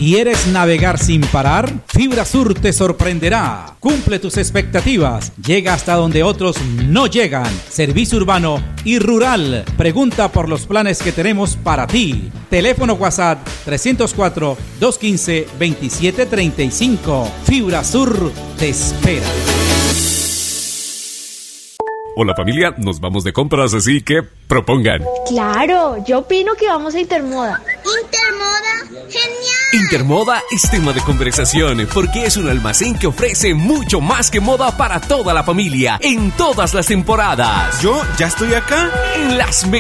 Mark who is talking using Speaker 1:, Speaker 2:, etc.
Speaker 1: ¿Quieres navegar sin parar? FibraSur te sorprenderá. Cumple tus expectativas. Llega hasta donde otros no llegan. Servicio urbano y rural. Pregunta por los planes que tenemos para ti. Teléfono WhatsApp 304-215-2735. FibraSur te espera.
Speaker 2: Hola familia, nos vamos de compras, así que propongan.
Speaker 3: Claro, yo opino que vamos a Intermoda.
Speaker 4: ¿Intermoda? ¡Genial!
Speaker 5: Intermoda es tema de conversación porque es un almacén que ofrece mucho más que moda para toda la familia en todas las temporadas.
Speaker 6: Yo ya estoy acá.
Speaker 5: En las